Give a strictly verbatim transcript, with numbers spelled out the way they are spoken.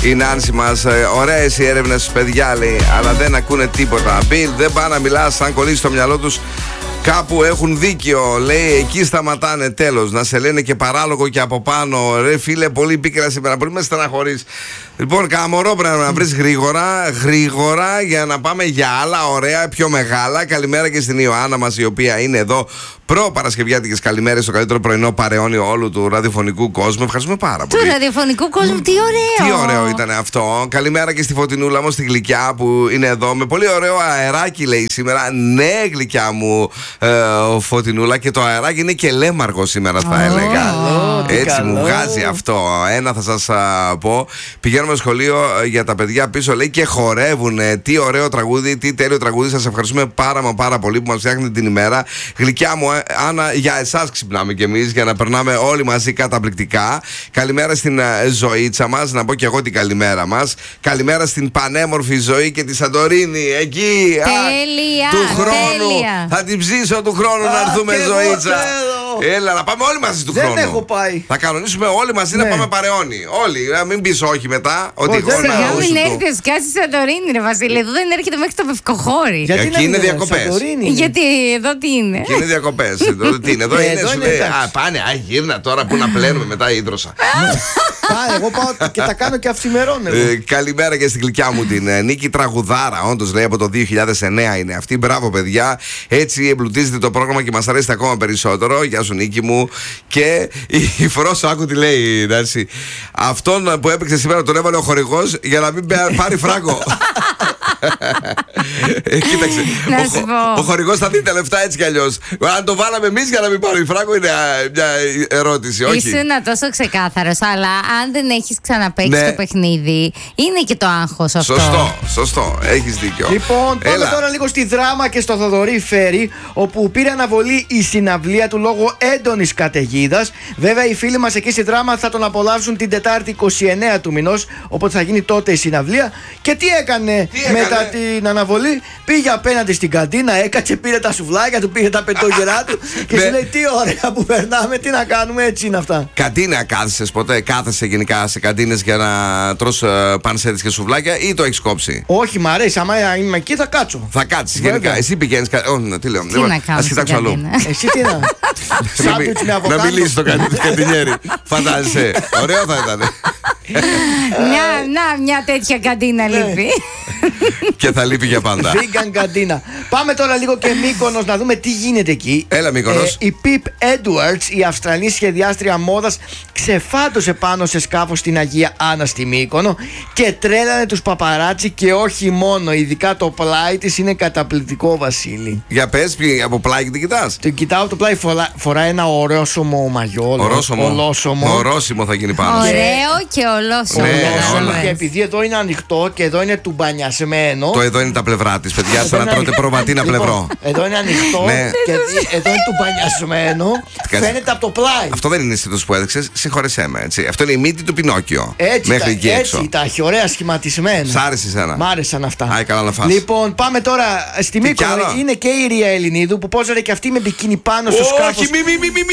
η Νάνση μας. Ωραίες οι έρευνες, παιδιά, λέει, αλλά δεν ακούνε τίποτα. Μπιλ, δεν πάνε να μιλάς, αν κολλήσει το μυαλό τους. Κάπου έχουν δίκιο, λέει, εκεί σταματάνε, τέλος. Να σε λένε και παράλογο και από πάνω. Ρε φίλε, πολύ πίκρα σήμερα, πολύ με στεναχωρείς. Λοιπόν, καμορό πρέπει να βρεις γρήγορα, γρήγορα για να πάμε για άλλα ωραία, πιο μεγάλα. Καλημέρα και στην Ιωάννα μας, η οποία είναι εδώ προ-παρασκευιάτικες καλημέρες στο καλύτερο πρωινό παρεώνιο όλου του ραδιοφωνικού κόσμου. Ευχαριστούμε πάρα πολύ. Του ραδιοφωνικού κόσμου, τι ωραίο! Τι ωραίο ήταν αυτό. Καλημέρα και στη Φωτεινούλα μου, στη Γλυκιά που είναι εδώ. Με πολύ ωραίο αεράκι, λέει σήμερα. Ναι, Γλυκιά μου, ε, Φωτεινούλα. Και το αεράκι είναι και λέμαργο σήμερα, θα oh, έλεγα. Oh, Έτσι καλό. Μου βγάζει αυτό. Ένα θα σας α, πω. Πηγαίνουμε στο σχολείο για τα παιδιά πίσω, λέει, και χορεύουν. Τι ωραίο τραγούδι, τι τέλειο τραγούδι. Σας ευχαριστούμε πάρα μα πάρα πολύ που μας φτιάχνετε την ημέρα. Γλυκιά μου, Άννα, για εσάς ξυπνάμε κι εμείς για να περνάμε όλοι μαζί καταπληκτικά. Καλημέρα στην uh, Ζωήτσα μας, να πω κι εγώ την καλημέρα μας. Καλημέρα στην πανέμορφη Ζωή και τη Σαντορίνη. Εκεί, τέλεια, α, του χρόνου. Τέλεια. Θα την ψήσω του χρόνου α, να έρθουμε, Ζωήτσα. Έλα, να πάμε όλοι μαζί του δεν χρόνου. Δεν έχω πάει. Θα κανονίσουμε όλοι μαζί, ναι, να πάμε παρεώνι. Όλοι, να μην πεις όχι μετά. Ότι σιγά μην έρθει ο Σκιάς στη Σαντορίνη, ρε Βασίλη. Εδώ δεν έρχεται μέχρι το Πευκοχώρι. Γιατί εκεί είναι διακοπές. Γιατί εδώ τι είναι. Εκεί είναι διακοπές. Εδώ τι είναι. Εδώ είναι, σου λέει, α, πάνε, α, γύρνα τώρα που να πλένουμε μετά η ίδρωσα. Πάνε, εγώ πάω και τα κάνω και αυθημερών. Ε, καλημέρα και στην Γλυκιά μου την ε, Νίκη Τραγουδάρα. Όντως, λέει, από το δύο χιλιάδες εννέα είναι αυτή. Μπράβο, παιδιά. Έτσι εμπλουτίζεται το πρόγραμμα και μας αρέσει ακόμα περισσότερο. Γεια σου, Νίκη μου. Και η Φρόσο, άκου τι λέει, Νάση. Αυτόν που έπαιξε σήμερα τον έβαλε ο χορηγός για να μην πάρει φράγκο. ε, κοίταξε. Ο, ο χορηγός θα δει τα λεφτά έτσι κι αλλιώς. Αν το βάλαμε εμείς για να μην πάρει φράγκο, είναι μια ερώτηση. Όχι. Ήσουν τόσο ξεκάθαρος, αλλά αν δεν έχεις ξαναπαίξει, ναι, το παιχνίδι, είναι και το άγχος αυτό. Σωστό, σωστό. Έχεις δίκιο. Λοιπόν, πάμε τώρα λίγο στη Δράμα και στο Θοδωρή Φέρι, όπου πήρε αναβολή η συναυλία του λόγω έντονης καταιγίδας. Βέβαια, οι φίλοι μας εκεί στη Δράμα θα τον απολαύσουν την Τετάρτη είκοσι εννέα του μηνός, οπότε θα γίνει τότε η συναυλία. Και τι έκανε, τι έκανε? μετά την αναβολή? Πήγε απέναντι στην καντίνα, έκατσε, πήρε τα σουβλάκια του, πήρε τα πετόγερά του και σου λέει, τι ωραία που περνάμε, τι να κάνουμε, έτσι είναι αυτά. Καντίνα κάθεσες ποτέ? Κάθεσαι γενικά σε καντίνες για να τρως uh, πανσέτες και σουβλάκια ή το έχεις κόψει? Όχι, μ' αρέσει. Άμα είμαι εκεί θα κάτσω. Θα κάτσεις γενικά. Εσύ πηγαίνεις. Oh, τι λέω, τι να κάνω? Ας κοιτάξω αλλού. Εσύ τι να. Σάντουιτς με αβοκάντο. Να μιλήσεις το καντινιέρι. Φαντάζεσαι. Ωραίο θα ήταν. Μια, να, μια τέτοια καντίνα λείπει. Και θα λείπει για πάντα. Vegan καντίνα. Πάμε τώρα λίγο και Μύκονος να δούμε τι γίνεται εκεί. Έλα, Μύκονος. Ε, η Pip Edwards, η Αυστραλή σχεδιάστρια μόδας, ξεφάντωσε πάνω σε σκάφος στην Αγία Άννα στη Μύκονο και τρέλανε τους παπαράτσι, και όχι μόνο. Ειδικά το πλάι της είναι καταπληκτικό, Βασίλη. Για πες, από πλάι την κοιτάς? Το κοιτάω το πλάι, φορά, φοράει ένα ωραιόσωμο μαγιό. Ορόσωμο. Ολόσωμο. Ορόσημο θα γίνει πάνω. Ωραίο και ολόσωμο. Ναι, ναι, και επειδή εδώ είναι ανοιχτό και εδώ είναι τουμπανιασμένο. Το εδώ είναι τα πλευρά της, παιδιά, σαν να τρώτε προβατίνα λοιπόν, πλευρό. Εδώ είναι ανοιχτό, ναι, και εδώ είναι τουμπανιασμένο. Φαίνεται από το πλάι. Αυτό δεν είναι αισθητός που έδειξες, συγχωρεσέ με, έτσι. Αυτό είναι η μύτη του Πινόκιο. Έτσι, μέχρι τα, εκεί έξω. Έτσι, τα έχει ωραία σχηματισμένα. Σ' άρεσε εσένα? Μ' άρεσαν αυτά. Άι, καλά να φας. Λοιπόν, πάμε τώρα στη Μύκονο. Είναι και η Ρία Ελληνίδου που πόζαρε και αυτή με μπικίνι πάνω στο σκάφος. Όχι, μη, μη, μη, μη,